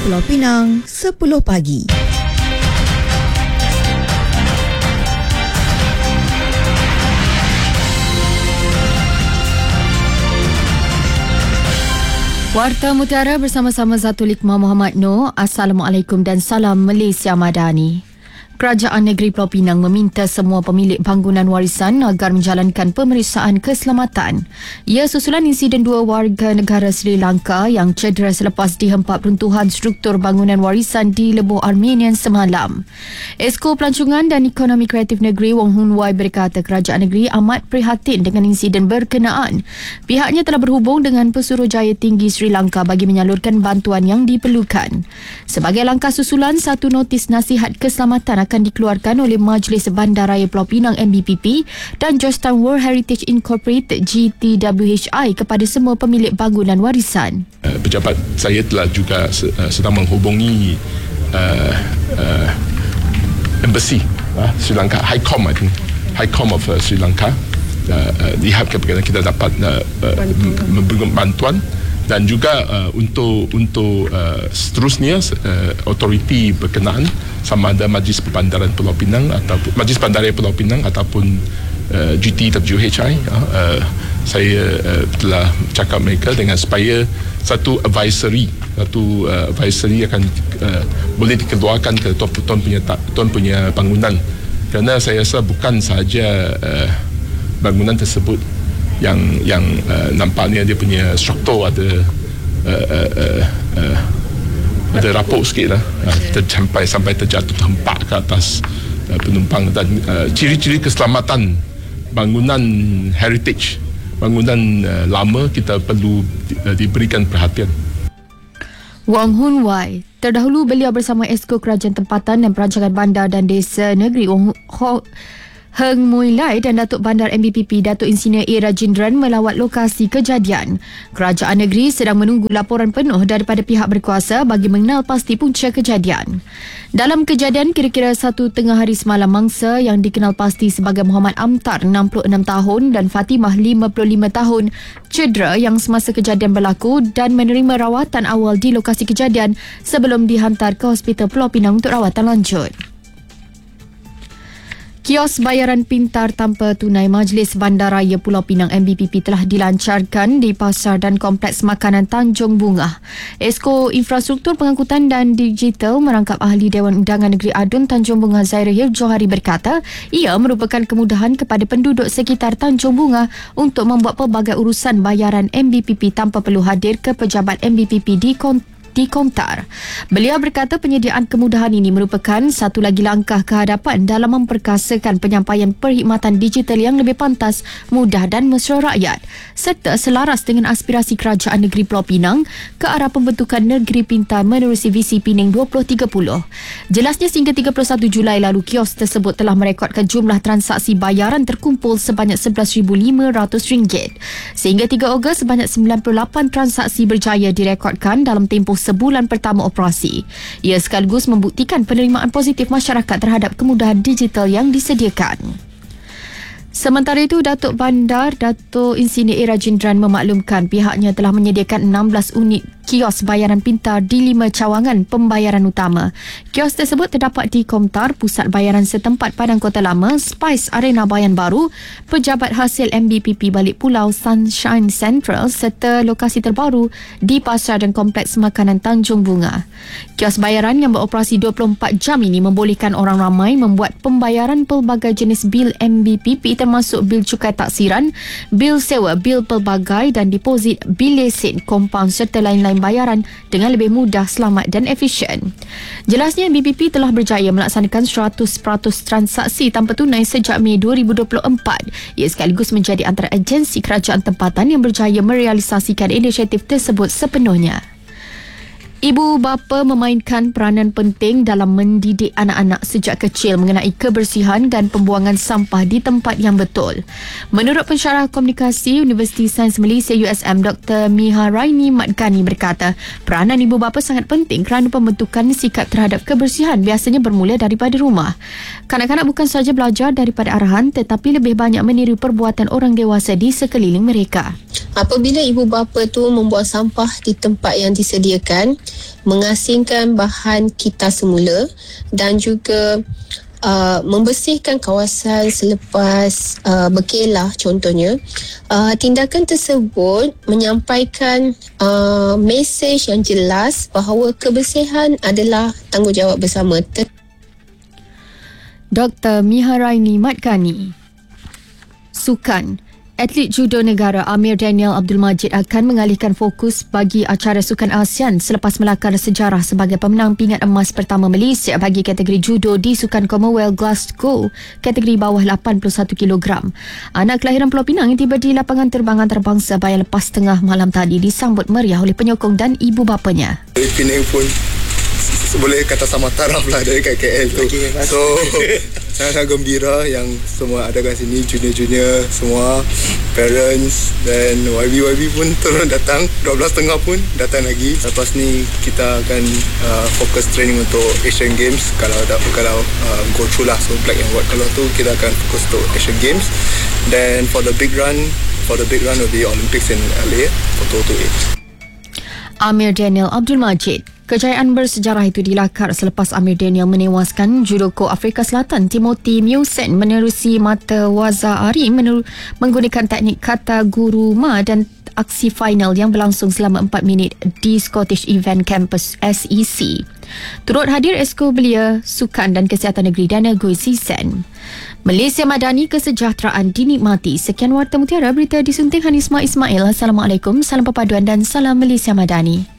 Pulau Pinang, 10 pagi. Warta Mutiara bersama-sama Zatul Hikmah Muhammad Noor. Assalamualaikum dan salam Malaysia Madani. Kerajaan Negeri Pulau Pinang meminta semua pemilik bangunan warisan agar menjalankan pemeriksaan keselamatan. Ia susulan insiden 2 warga negara Sri Lanka yang cedera selepas dihempap runtuhan struktur bangunan warisan di Lebuh Armenian semalam. Esko Pelancongan dan Ekonomi Kreatif Negeri Wong Hun Wai berkata kerajaan negeri amat prihatin dengan insiden berkenaan. Pihaknya telah berhubung dengan Pesuruhjaya Tinggi Sri Lanka bagi menyalurkan bantuan yang diperlukan. Sebagai langkah susulan, satu notis nasihat keselamatan akan dikeluarkan oleh Majlis Bandaraya Pulau Pinang MBPP dan Georgetown World Heritage Incorporated GTWHI kepada semua pemilik bangunan warisan. Pejabat saya telah juga sedang menghubungi Embassy Sri Lanka, High Com of Sri Lanka. Lihat kepada kita dapat memberikan bantuan. Dan juga untuk seterusnya autoriti berkenaan sama ada Majlis Bandaraya Pulau Pinang ataupun GTWHI, saya telah cakap mereka dengan supaya satu advisory akan boleh dikeluarkan ke tuan punya bangunan, kerana saya rasa bukan sahaja bangunan tersebut yang nampaknya dia punya struktur ada rapuk sikit lah, sampai terjatuh terhempak ke atas penumpang. Dan ciri-ciri keselamatan bangunan heritage, bangunan lama, kita perlu diberikan perhatian. Wong Hun Wai. Terdahulu beliau bersama Esko Kerajaan Tempatan dan Perancangan Bandar dan Desa Negeri Heng Mui Lai dan Datuk Bandar MBPP Datuk Insinyur A. Rajendran melawat lokasi kejadian. Kerajaan negeri sedang menunggu laporan penuh daripada pihak berkuasa bagi mengenal pasti punca kejadian. Dalam kejadian, kira-kira 1 tengah hari semalam, mangsa yang dikenal pasti sebagai Muhammad Amtar 66 tahun dan Fatimah 55 tahun cedera yang semasa kejadian berlaku dan menerima rawatan awal di lokasi kejadian sebelum dihantar ke Hospital Pulau Pinang untuk rawatan lanjut. Kios bayaran pintar tanpa tunai Majlis Bandaraya Pulau Pinang MBPP telah dilancarkan di pasar dan kompleks makanan Tanjung Bunga. Esko Infrastruktur Pengangkutan dan Digital merangkap Ahli Dewan Undangan Negeri Adun Tanjung Bunga Zairahil Johari berkata ia merupakan kemudahan kepada penduduk sekitar Tanjung Bunga untuk membuat pelbagai urusan bayaran MBPP tanpa perlu hadir ke pejabat MBPP di kaunter. Beliau berkata penyediaan kemudahan ini merupakan satu lagi langkah ke hadapan dalam memperkasakan penyampaian perkhidmatan digital yang lebih pantas, mudah dan mesra rakyat serta selaras dengan aspirasi Kerajaan Negeri Pulau Pinang ke arah pembentukan negeri pintar menerusi visi Pinang 2030. Jelasnya sehingga 31 Julai lalu kios tersebut telah merekodkan jumlah transaksi bayaran terkumpul sebanyak RM11,500. Sehingga 3 Ogos sebanyak 98 transaksi berjaya direkodkan dalam tempoh sebulan pertama operasi. Ia sekaligus membuktikan penerimaan positif masyarakat terhadap kemudahan digital yang disediakan. Sementara itu, Datuk Bandar Datuk Insinyur A. Rajendran memaklumkan pihaknya telah menyediakan 16 unit kios bayaran pintar di 5 cawangan pembayaran utama. Kios tersebut terdapat di Komtar, Pusat Bayaran Setempat Padang Kota Lama, Spice Arena Bayan Baru, Pejabat Hasil MBPP Balik Pulau Sunshine Central serta lokasi terbaru di Pasar dan Kompleks Makanan Tanjung Bunga. Kios bayaran yang beroperasi 24 jam ini membolehkan orang ramai membuat pembayaran pelbagai jenis bil MBPP termasuk bil cukai taksiran, bil sewa, bil pelbagai dan deposit, bil lesen, kompaun serta lain-lain bayaran dengan lebih mudah, selamat dan efisien. Jelasnya MBPP telah berjaya melaksanakan 100% transaksi tanpa tunai sejak Mei 2024. Ia sekaligus menjadi antara agensi kerajaan tempatan yang berjaya merealisasikan inisiatif tersebut sepenuhnya. Ibu bapa memainkan peranan penting dalam mendidik anak-anak sejak kecil mengenai kebersihan dan pembuangan sampah di tempat yang betul. Menurut pensyarah komunikasi Universiti Sains Malaysia USM Dr. Miha Raini Madgani berkata, peranan ibu bapa sangat penting kerana pembentukan sikap terhadap kebersihan biasanya bermula daripada rumah. Kanak-kanak bukan sahaja belajar daripada arahan tetapi lebih banyak meniru perbuatan orang dewasa di sekeliling mereka. Apabila ibu bapa tu membuang sampah di tempat yang disediakan, mengasingkan bahan kita semula dan juga membersihkan kawasan selepas berkelah contohnya. Tindakan tersebut menyampaikan mesej yang jelas bahawa kebersihan adalah tanggungjawab bersama. Dr. Miharaini Matkani. Sukan. Atlet judo negara Amir Daniel Abdul Majid akan mengalihkan fokus bagi acara Sukan ASEAN selepas melakar sejarah sebagai pemenang pingat emas pertama Malaysia bagi kategori judo di Sukan Commonwealth Glasgow kategori bawah 81 kg. Anak kelahiran Pulau Pinang yang tiba di lapangan terbang antarabangsa Bayan lepas tengah malam tadi disambut meriah oleh penyokong dan ibu bapanya. Penang pun boleh kata sama taraf lah dari kat KL tu. So sangat gembira yang semua ada kat sini, junior-junior semua, parents dan YB pun turun datang, 12.30 pun datang lagi. Lepas ni kita akan fokus training untuk Asian Games kalau go through lah, so black and white. Kalau tu kita akan fokus untuk Asian Games. Then for the big run will be Olympics in LA for 2028. Amir Daniel Abdul Majid. Kejayaan bersejarah itu dilakar selepas Amir Daniel menewaskan judoko Afrika Selatan Timothy Mewsen menerusi mata Waza Ari menggunakan teknik kata guruma dan aksi final yang berlangsung selama 4 minit di Scottish Event Campus SEC. Turut hadir Esko Belia Sukan dan Kesihatan Negeri Dana Goisi Sen. Malaysia Madani, kesejahteraan dinikmati. Sekian Warta Mutiara, berita disunting Hanisma Ismail. Assalamualaikum, salam perpaduan dan salam Malaysia Madani.